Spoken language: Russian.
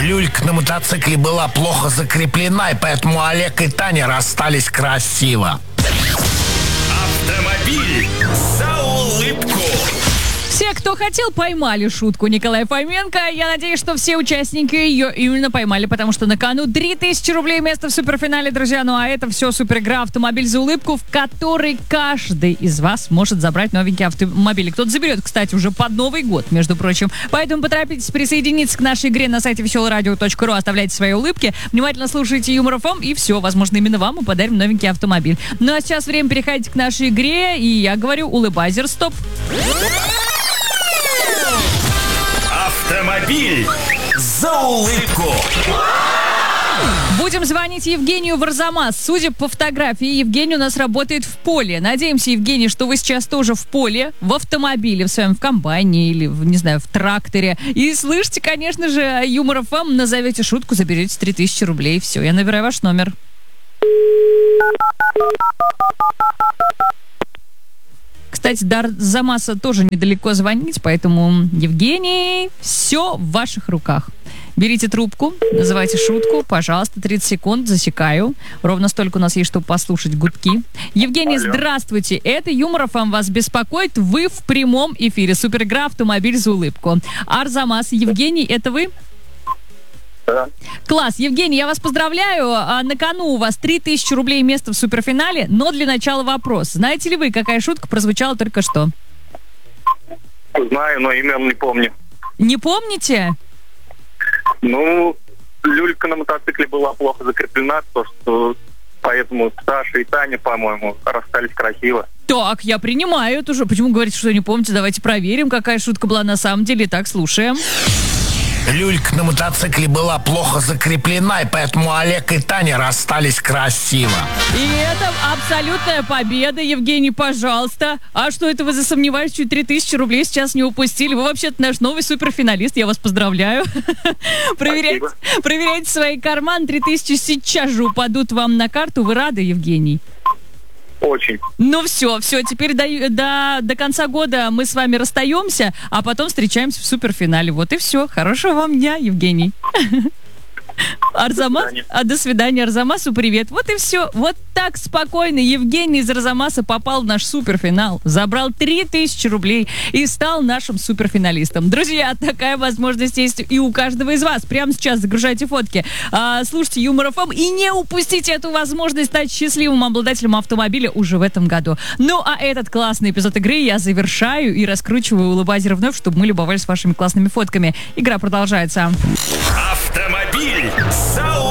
Люлька на мотоцикле была плохо закреплена, и поэтому Олег и Таня расстались красиво. Автомобиль за улыбку. Все, кто хотел, поймали шутку Николая Фоменко. Я надеюсь, что все участники ее именно поймали, потому что на кону 3000 рублей место в суперфинале, друзья. Ну а это все суперигра «Автомобиль за улыбку», в которой каждый из вас может забрать новенький автомобиль. Кто-то заберет, кстати, уже под Новый год, между прочим. Поэтому поторопитесь присоединиться к нашей игре на сайте веселорадио.ру. Оставляйте свои улыбки, внимательно слушайте Юмор ФМ, и все, возможно, именно вам мы подарим новенький автомобиль. Ну а сейчас время переходить к нашей игре, и я говорю: улыбайзер, стоп. Автомобиль за улыбку. Будем звонить Евгению в Арзамас. Судя по фотографии, Евгений у нас работает в поле. Надеемся, Евгений, что вы сейчас тоже в поле, в автомобиле, в своем, в комбайне или, не знаю, в тракторе. И слышите, конечно же, Юмор ФМ, назовете шутку, заберете 3000 рублей. Все, я набираю ваш номер. Кстати, до Арзамаса тоже недалеко звонить, поэтому, Евгений, все в ваших руках. Берите трубку, называйте шутку, пожалуйста, 30 секунд, засекаю. Ровно столько у нас есть, чтобы послушать гудки. Евгений, алло. Здравствуйте, это Юмор ФМ вас беспокоит, вы в прямом эфире. Суперигра «Автомобиль за улыбку». Арзамас, Евгений, это вы? Да. Класс. Евгений, я вас поздравляю. На кону у вас 3000 рублей место в суперфинале, но для начала вопрос. Знаете ли вы, какая шутка прозвучала только что? Знаю, но имен не помню. Не помните? Ну, люлька на мотоцикле была плохо закреплена, поэтому Саша и Таня, по-моему, расстались красиво. Так, я принимаю это уже. Почему говорите, что не помните? Давайте проверим, какая шутка была на самом деле. Так, слушаем. Люлька на мотоцикле была плохо закреплена, и поэтому Олег и Таня расстались красиво. И это абсолютная победа, Евгений, пожалуйста. А что это вы засомневались, чуть 3000 рублей сейчас не упустили? Вы вообще-то наш новый суперфиналист, я вас поздравляю. Проверяйте свои карманы, 3000 сейчас же упадут вам на карту. Вы рады, Евгений? Очень. Ну все, теперь до конца года мы с вами расстаемся, а потом встречаемся в суперфинале. Вот и все. Хорошего вам дня, Евгений. Арзамас, до свидания, Арзамасу привет. Вот и все. Вот так спокойно Евгений из Арзамаса попал в наш суперфинал, забрал 3000 рублей и стал нашим суперфиналистом. Друзья, такая возможность есть и у каждого из вас. Прямо сейчас загружайте фотки, слушайте Юмор ФМ и не упустите эту возможность стать счастливым обладателем автомобиля уже в этом году. Ну а этот классный эпизод игры я завершаю и раскручиваю улыбайзер вновь, чтобы мы любовались вашими классными фотками. Игра продолжается. Автомобиль за